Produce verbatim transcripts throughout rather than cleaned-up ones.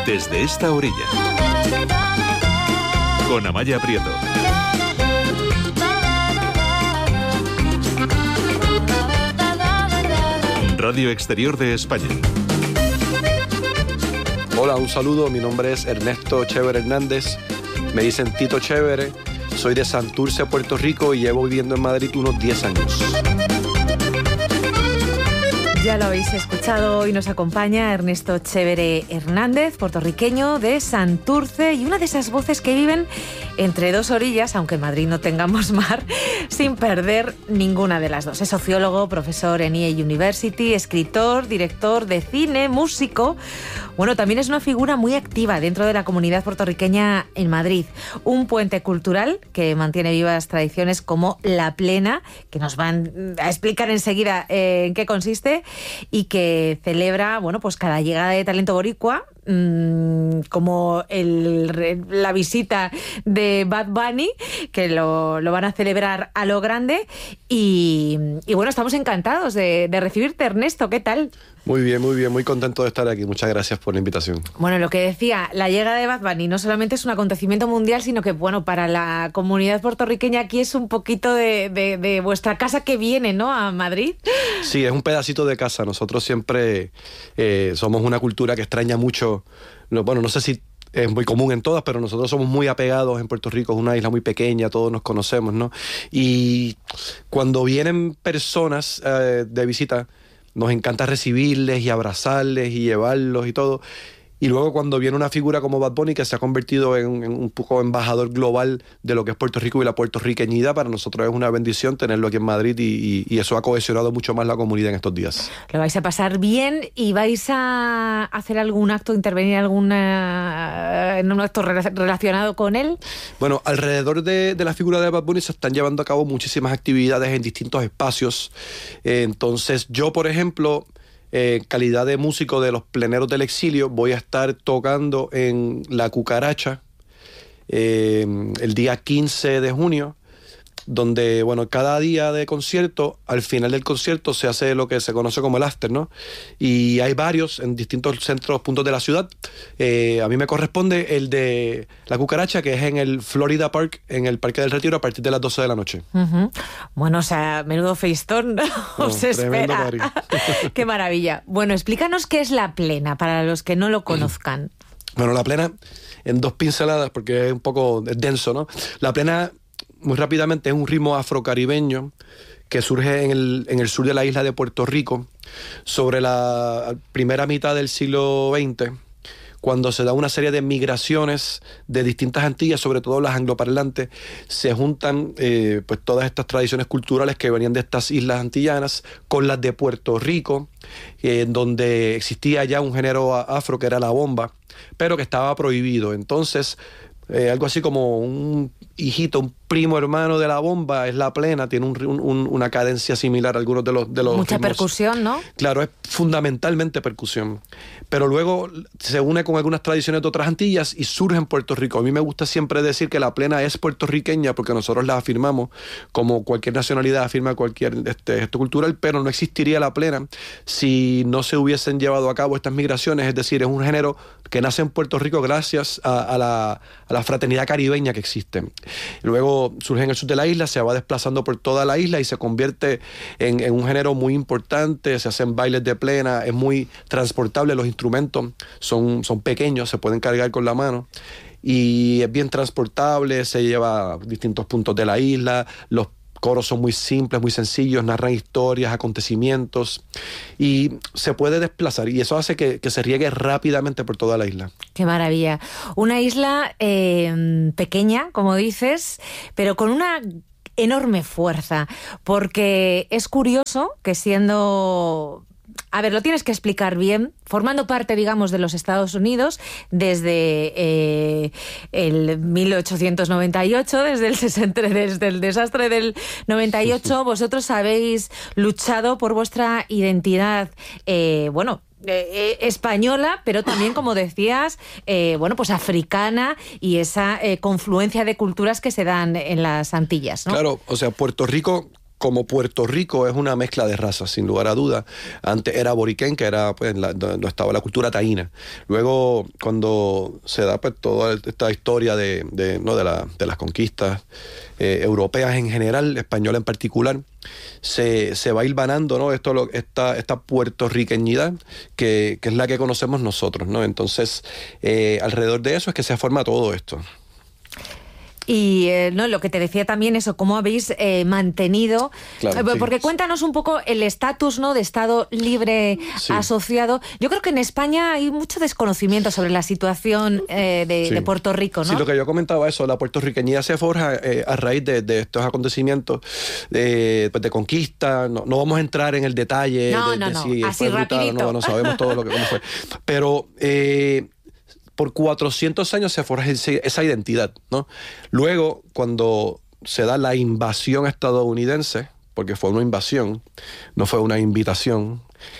Desde esta orilla, con Amaya Prieto. Radio Exterior de España. Hola, un saludo. Mi nombre es Ernesto Chévere Hernández. Me dicen Tito Chévere. Soy de Santurce, Puerto Rico, y llevo viviendo en Madrid unos diez años. Ya lo habéis escuchado, hoy nos acompaña Ernesto Chévere Hernández, puertorriqueño de Santurce, y una de esas voces que viven entre dos orillas, aunque en Madrid no tengamos mar, sin perder ninguna de las dos. Es sociólogo, profesor en E A University, escritor, director de cine, músico. Bueno, también es una figura muy activa dentro de la comunidad puertorriqueña en Madrid. Un puente cultural que mantiene vivas tradiciones como La Plena, que nos van a explicar enseguida eh, en qué consiste, y que celebra, bueno, pues cada llegada de talento boricua, mmm, como el, la visita de Bad Bunny, que lo, lo van a celebrar a lo grande. Y, y bueno, estamos encantados de, de recibirte, Ernesto. ¿Qué tal? Muy bien, muy bien, muy contento de estar aquí. Muchas gracias por la invitación. Bueno, lo que decía, la llegada de Bad Bunny no solamente es un acontecimiento mundial, sino que, bueno, para la comunidad puertorriqueña aquí es un poquito de, de, de vuestra casa que viene, ¿no?, a Madrid. Sí, es un pedacito de casa. Nosotros siempre eh, somos una cultura que extraña mucho. Bueno, no sé si es muy común en todas, pero nosotros somos muy apegados en Puerto Rico. Es una isla muy pequeña, todos nos conocemos, ¿no? Y cuando vienen personas eh, de visita, nos encanta recibirles y abrazarles y llevarlos y todo. Y luego cuando viene una figura como Bad Bunny, que se ha convertido en, en un poco embajador global de lo que es Puerto Rico y la puertorriqueñidad, para nosotros es una bendición tenerlo aquí en Madrid, y, y, y eso ha cohesionado mucho más la comunidad en estos días. Lo vais a pasar bien y vais a hacer algún acto, intervenir alguna, en un acto relacionado con él. Bueno, alrededor de, de la figura de Bad Bunny se están llevando a cabo muchísimas actividades en distintos espacios. Eh, entonces yo, por ejemplo, en eh, calidad de músico de los Pleneros del Exilio, voy a estar tocando en La Cucaracha eh, el día quince de junio, donde, bueno, cada día de concierto, al final del concierto se hace lo que se conoce como el after, ¿no? Y hay varios en distintos centros, puntos de la ciudad. Eh, a mí me corresponde el de La Cucaracha, que es en el Florida Park, en el Parque del Retiro, a partir de las doce de la noche. Uh-huh. Bueno, o sea, menudo feistón os no, espera. Qué maravilla. Bueno, explícanos qué es La Plena, para los que no lo conozcan. Bueno, La Plena, en dos pinceladas, porque es un poco denso, ¿no? La Plena, muy rápidamente, es un ritmo afrocaribeño que surge en el, en el sur de la isla de Puerto Rico sobre la primera mitad del siglo veinte, cuando se da una serie de migraciones de distintas Antillas, sobre todo las angloparlantes. Se juntan eh, pues todas estas tradiciones culturales que venían de estas islas antillanas con las de Puerto Rico, eh, en donde existía ya un género afro que era la bomba, pero que estaba prohibido. Entonces, eh, algo así como un hijito, un primo hermano de la bomba es La Plena, tiene un, un, una cadencia similar a algunos de los... De los Mucha ritmos. Percusión, ¿no? Claro, es fundamentalmente percusión. Pero luego se une con algunas tradiciones de otras Antillas y surge en Puerto Rico. A mí me gusta siempre decir que La Plena es puertorriqueña porque nosotros la afirmamos como cualquier nacionalidad afirma cualquier este, gesto cultural, pero no existiría La Plena si no se hubiesen llevado a cabo estas migraciones. Es decir, es un género que nace en Puerto Rico gracias a, a, la, a la fraternidad caribeña que existe. Luego surge en el sur de la isla, se va desplazando por toda la isla y se convierte en, en un género muy importante. Se hacen bailes de plena, es muy transportable, los instrumentos son, son pequeños, se pueden cargar con la mano y es bien transportable, se lleva a distintos puntos de la isla. Los coros son muy simples, muy sencillos, narran historias, acontecimientos y se puede desplazar, y eso hace que, que se riegue rápidamente por toda la isla. Qué maravilla. Una isla eh, pequeña, como dices, pero con una enorme fuerza, porque es curioso que siendo... A ver, lo tienes que explicar bien, formando parte, digamos, de los Estados Unidos desde eh, el mil ochocientos noventa y ocho, desde el, sesenta, desde el desastre del noventa y ocho, vosotros habéis luchado por vuestra identidad, eh, bueno, Eh, eh, española, pero también, como decías, eh, bueno, pues africana, y esa eh, confluencia de culturas que se dan en las Antillas, ¿no? Claro, o sea, Puerto Rico como Puerto Rico es una mezcla de razas, sin lugar a dudas. Antes era boriquén, que era pues la, donde estaba la cultura taína. Luego, cuando se da pues toda esta historia de, de, ¿no? de, la, de las conquistas eh, europeas en general, española en particular, se, se va hilvanando, ¿no? Esto, lo, esta, esta puertorriqueñidad que, que es la que conocemos nosotros, ¿no? Entonces, eh, alrededor de eso es que se forma todo esto. Y eh, no, lo que te decía también, eso, cómo habéis eh, mantenido, Claro, eh, sí. porque cuéntanos un poco el estatus, ¿no?, de Estado libre Sí. asociado. Yo creo que en España hay mucho desconocimiento sobre la situación eh, de, Sí. de Puerto Rico, ¿no? Sí, lo que yo comentaba, eso, la puertorriqueñidad se forja eh, a raíz de, de estos acontecimientos de, pues, de conquista. No, no vamos a entrar en el detalle No, de, no, de no, si así fue brutal o rapidito. no, no sabemos todo lo que cómo fue. Pero eh, por cuatrocientos años se forja ese, esa identidad, ¿no? Luego, cuando se da la invasión estadounidense, porque fue una invasión, no fue una invitación,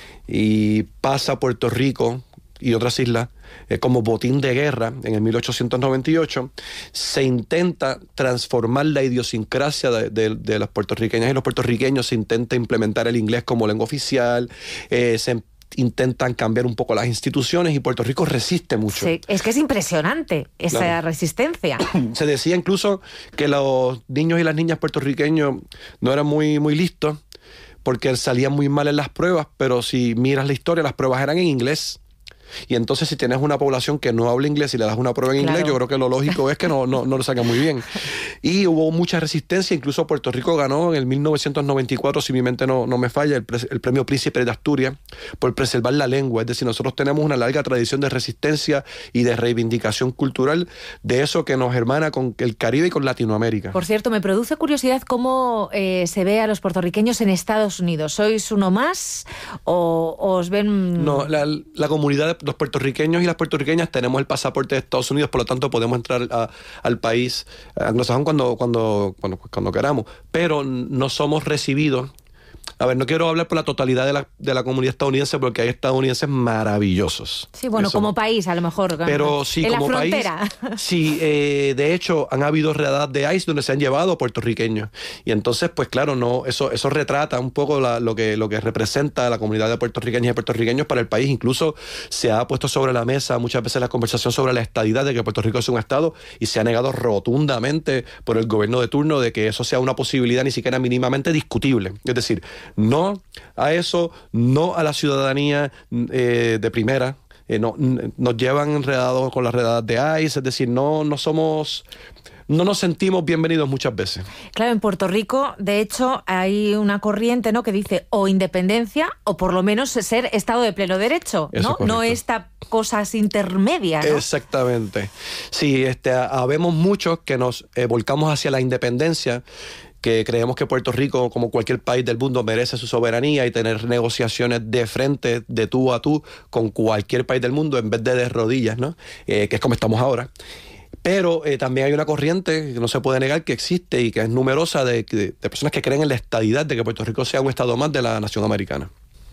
y pasa a Puerto Rico y otras islas eh, como botín de guerra en el mil ochocientos noventa y ocho, se intenta transformar la idiosincrasia de, de, de las puertorriqueñas y los puertorriqueños, se intenta implementar el inglés como lengua oficial, eh, se intentan cambiar un poco las instituciones y Puerto Rico resiste mucho. Sí, es que es impresionante esa Claro. resistencia. Se decía incluso que los niños y las niñas puertorriqueños no eran muy, muy listos porque salían muy mal en las pruebas, pero si miras la historia, las pruebas eran en inglés. Y entonces si tienes una población que no habla inglés y le das una prueba en Claro. inglés, yo creo que lo lógico es que no, no, no lo sacan muy bien. Y hubo mucha resistencia, incluso Puerto Rico ganó en el mil novecientos noventa y cuatro, si mi mente no, no me falla, el, pre- el premio Príncipe de Asturias por preservar la lengua. Es decir, nosotros tenemos una larga tradición de resistencia y de reivindicación cultural de eso que nos hermana con el Caribe y con Latinoamérica. Por cierto, me produce curiosidad cómo eh, se ve a los puertorriqueños en Estados Unidos. ¿Sois uno más o, o os ven...? No, la, la comunidad de los puertorriqueños y las puertorriqueñas tenemos el pasaporte de Estados Unidos, por lo tanto podemos entrar a, al país anglosajón cuando, cuando, cuando, cuando queramos, pero no somos recibidos. A ver, no quiero hablar por la totalidad de la, de la comunidad estadounidense porque hay estadounidenses maravillosos. Sí, bueno, Eso. como país, a lo mejor. Pero sí, en como la país, frontera. sí, eh, de hecho, han habido redadas de ICE donde se han llevado a puertorriqueños. Y entonces, pues claro, no, eso, eso retrata un poco la, lo, que, lo que representa la comunidad de puertorriqueños y puertorriqueños para el país. Incluso se ha puesto sobre la mesa muchas veces la conversación sobre la estadidad de que Puerto Rico es un estado y se ha negado rotundamente por el gobierno de turno de que eso sea una posibilidad ni siquiera mínimamente discutible. Es decir, no a eso, no a la ciudadanía eh, de primera. Eh, no, n- nos llevan enredados con las redadas de ICE, es decir, no, no somos, no nos sentimos bienvenidos muchas veces. Claro, en Puerto Rico, de hecho, hay una corriente, ¿no?, que dice o independencia o por lo menos ser Estado de pleno derecho, Eso ¿no? es correcto. No esta cosas intermedias, ¿no? Exactamente. Sí, este, habemos muchos que nos eh, volcamos hacia la independencia, que creemos que Puerto Rico, como cualquier país del mundo, merece su soberanía y tener negociaciones de frente, de tú a tú, con cualquier país del mundo, en vez de de rodillas, ¿no? Eh, que es como estamos ahora. Pero eh, también hay una corriente que no se puede negar que existe y que es numerosa de, de, de personas que creen en la estadidad, de que Puerto Rico sea un estado más de la nación americana.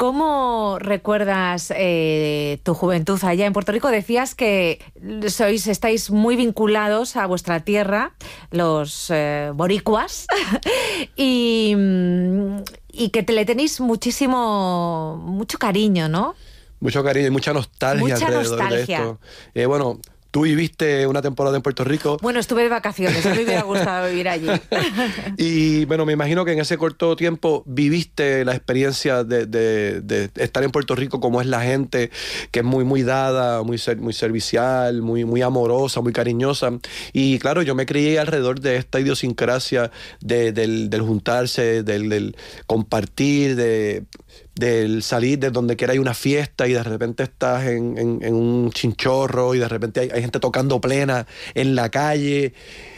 ¿Cómo recuerdas eh, tu juventud allá en Puerto Rico? Decías que sois, estáis muy vinculados a vuestra tierra, los eh, boricuas, y, y que te le tenéis muchísimo, mucho cariño, ¿no? Mucho cariño y mucha nostalgia Mucha alrededor nostalgia. de esto. Eh, bueno, tú viviste una temporada en Puerto Rico. Bueno, estuve de vacaciones, a mí me hubiera gustado vivir allí. Y bueno, me imagino que en ese corto tiempo viviste la experiencia de, de, de estar en Puerto Rico, como es la gente, que es muy, muy dada, muy, ser, muy servicial, muy, muy amorosa, muy cariñosa. Y claro, yo me crié alrededor de esta idiosincrasia de, del, del juntarse, del, del compartir, de... del salir de donde quiera hay una fiesta y de repente estás en, en, en un chinchorro y de repente hay, hay gente tocando plena en la calle.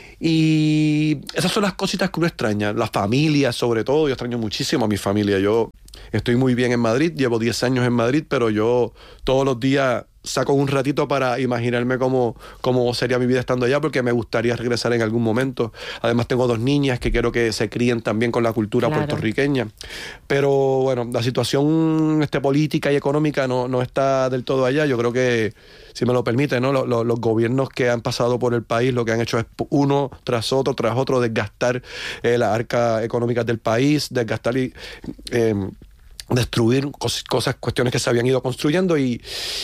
Y esas son las cositas que uno extraña. La familia, sobre todo. Yo extraño muchísimo a mi familia. Yo estoy muy bien en Madrid, llevo diez años en Madrid, pero yo todos los días saco un ratito para imaginarme cómo, cómo sería mi vida estando allá, porque me gustaría regresar en algún momento. Además tengo dos niñas que quiero que se críen también con la cultura claro. puertorriqueña. Pero bueno, la situación este, política y económica no, no está del todo allá. Yo creo que, si me lo permite, ¿no? Los, los, los gobiernos que han pasado por el país lo que han hecho es uno tras otro, tras otro, desgastar eh, la arca económica del país, desgastar y... Eh, destruir cosas, cuestiones que se habían ido construyendo y,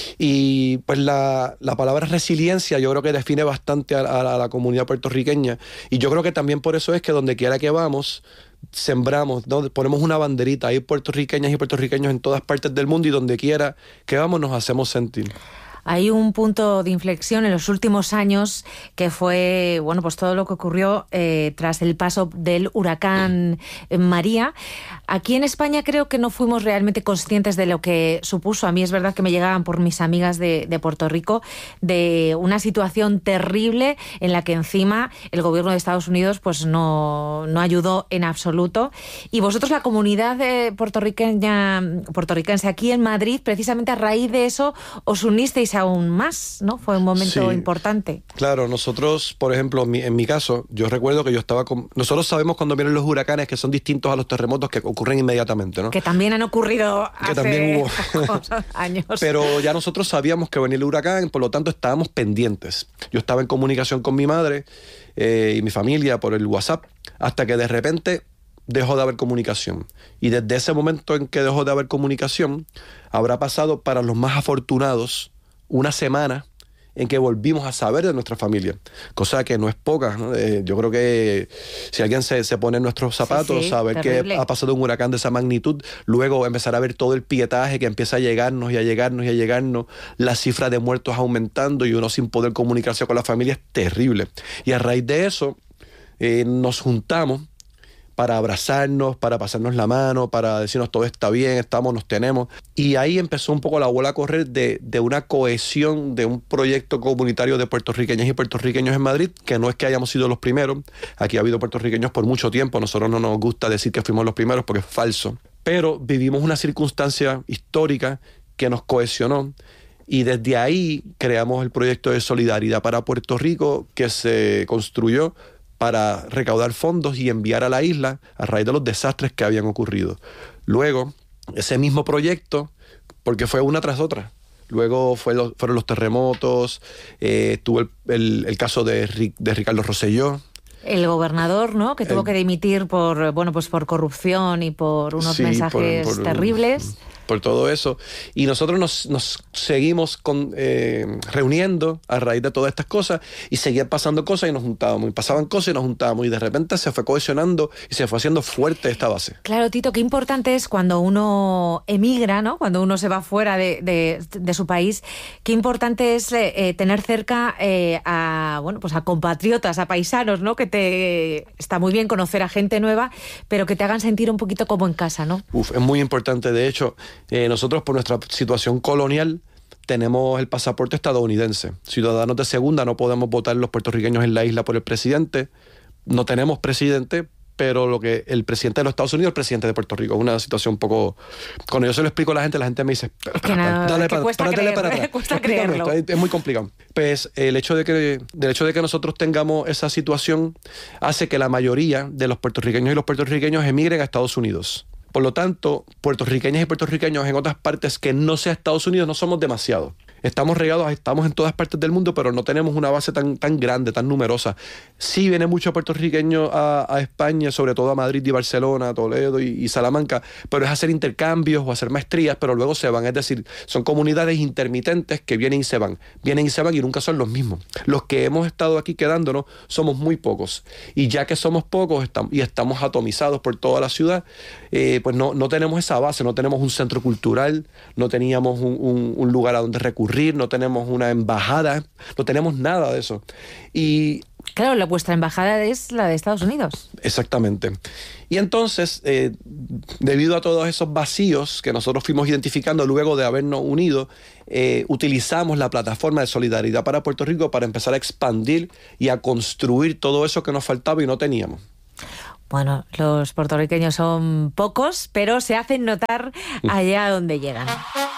y pues la, la palabra resiliencia yo creo que define bastante a, a, la, a la comunidad puertorriqueña, y yo creo que también por eso es que donde quiera que vamos sembramos, ¿no? Ponemos una banderita, hay puertorriqueñas y puertorriqueños en todas partes del mundo, y donde quiera que vamos nos hacemos sentir. Hay un punto de inflexión en los últimos años que fue, bueno, pues todo lo que ocurrió eh, tras el paso del huracán María. Aquí en España creo que no fuimos realmente conscientes de lo que supuso. A mí es verdad que me llegaban por mis amigas de, de Puerto Rico de una situación terrible en la que encima el gobierno de Estados Unidos pues no, no ayudó en absoluto. Y vosotros, la comunidad eh, puertorriqueña, puertorriquense aquí en Madrid, precisamente a raíz de eso os unisteis aún más, ¿no? Fue un momento sí, importante. Claro, nosotros, por ejemplo, en mi, en mi caso, yo recuerdo que yo estaba con... Nosotros sabemos cuando vienen los huracanes que son distintos a los terremotos que ocurren inmediatamente, ¿no? Que también han ocurrido que hace también hubo. años. Pero ya nosotros sabíamos que venía el huracán, por lo tanto estábamos pendientes. Yo estaba en comunicación con mi madre eh, y mi familia por el WhatsApp, hasta que de repente dejó de haber comunicación. Y desde ese momento en que dejó de haber comunicación, habrá pasado para los más afortunados una semana en que volvimos a saber de nuestra familia, cosa que no es poca, ¿no? Eh, yo creo que si alguien se, se pone en nuestros zapatos, sí, sí, saber terrible. Que ha pasado un huracán de esa magnitud, luego empezar a ver todo el pietaje que empieza a llegarnos y a llegarnos y a llegarnos, la cifra de muertos aumentando y uno sin poder comunicarse con la familia, es terrible. Y a raíz de eso eh, nos juntamos para abrazarnos, para pasarnos la mano, para decirnos todo está bien, estamos, nos tenemos. Y ahí empezó un poco la bola a correr de, de una cohesión, de un proyecto comunitario de puertorriqueñas y puertorriqueños en Madrid, que no es que hayamos sido los primeros. Aquí ha habido puertorriqueños por mucho tiempo. A nosotros no nos gusta decir que fuimos los primeros porque es falso. Pero vivimos una circunstancia histórica que nos cohesionó. Y desde ahí creamos el proyecto de Solidaridad para Puerto Rico, que se construyó para recaudar fondos y enviar a la isla a raíz de los desastres que habían ocurrido. Luego, ese mismo proyecto, porque fue una tras otra, luego fue lo, fueron los terremotos, eh, tuvo el, el, el caso de, de Ricardo Rosselló. El gobernador, ¿no? Que tuvo el, que dimitir por, bueno, pues por corrupción y por unos sí, mensajes por, por, terribles. Por todo eso. Y nosotros nos, nos seguimos con, eh, reuniendo a raíz de todas estas cosas, y seguían pasando cosas y nos juntábamos. Y pasaban cosas y nos juntábamos. Y de repente se fue cohesionando y se fue haciendo fuerte esta base. Claro, Tito, qué importante es cuando uno emigra, ¿no? Cuando uno se va fuera de, de, de su país, qué importante es eh, tener cerca eh, a, bueno, pues a compatriotas, a paisanos, ¿no? Que te está muy bien conocer a gente nueva, pero que te hagan sentir un poquito como en casa, ¿no? Uf, es muy importante. De hecho, Eh, nosotros, por nuestra situación colonial, tenemos el pasaporte estadounidense. Ciudadanos de segunda, no podemos votar los puertorriqueños en la isla por el presidente. No tenemos presidente, pero lo que el presidente de los Estados Unidos es el presidente de Puerto Rico. Es una situación un poco... Cuando yo se lo explico a la gente, la gente me dice... Es que nada, dale, que para, cuesta, para, creer, para atrás. cuesta creerlo. Esto, es muy complicado. Pues el hecho de que, del hecho de que nosotros tengamos esa situación hace que la mayoría de los puertorriqueños y los puertorriqueños emigren a Estados Unidos. Por lo tanto, puertorriqueñas y puertorriqueños en otras partes que no sea Estados Unidos no somos demasiados. Estamos regados, estamos en todas partes del mundo, pero no tenemos una base tan, tan grande, tan numerosa. Sí viene mucho puertorriqueño a, a España, sobre todo a Madrid y Barcelona, Toledo y, y Salamanca, pero es hacer intercambios o hacer maestrías, pero luego se van. Es decir, son comunidades intermitentes que vienen y se van. Vienen y se van y nunca son los mismos. Los que hemos estado aquí quedándonos somos muy pocos. Y ya que somos pocos estamos, y estamos atomizados por toda la ciudad, eh, pues no, no tenemos esa base, no tenemos un centro cultural, no teníamos un, un, un lugar a donde recurrir, no tenemos una embajada, no tenemos nada de eso. Y claro, la vuestra embajada es la de Estados Unidos. Exactamente. Y entonces, eh, debido a todos esos vacíos que nosotros fuimos identificando luego de habernos unido, eh, utilizamos la plataforma de Solidaridad para Puerto Rico para empezar a expandir y a construir todo eso que nos faltaba y no teníamos. Bueno, los puertorriqueños son pocos, pero se hacen notar allá donde llegan.